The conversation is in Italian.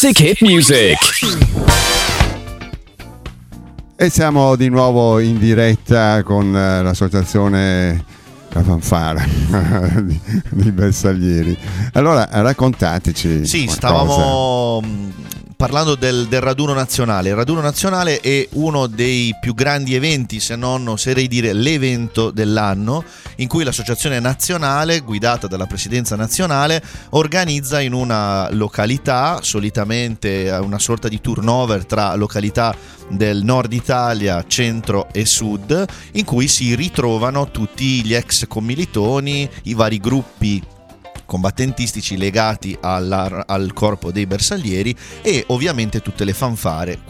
Classic Hit Music. E siamo di nuovo in diretta con l'associazione La Fanfara di Bersaglieri. Allora raccontateci. Sì, qualcosa. stavamo parlando del raduno nazionale. Il raduno nazionale è uno dei più grandi eventi, se non oserei dire l'evento dell'anno, in cui l'associazione nazionale, guidata dalla presidenza nazionale, organizza in una località, solitamente una sorta di turnover tra località del nord Italia, centro e sud, in cui si ritrovano tutti gli ex commilitoni, i vari gruppi combattentistici legati al corpo dei bersaglieri e ovviamente tutte le fanfare.